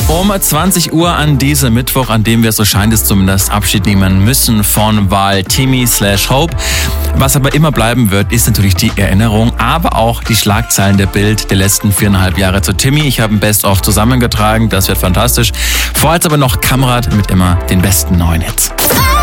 Um 20 Uhr an diesem Mittwoch, an dem wir, so scheint es zumindest, Abschied nehmen müssen von Val Timmy/Hope. Was aber immer bleiben wird, ist natürlich die Erinnerung, aber auch die Schlagzeilen der Bild der letzten 4,5 Jahre zu Timmy. Ich habe ein Best-of zusammengetragen, das wird fantastisch. Vorher aber noch Kamrat mit immer den besten neuen Hits.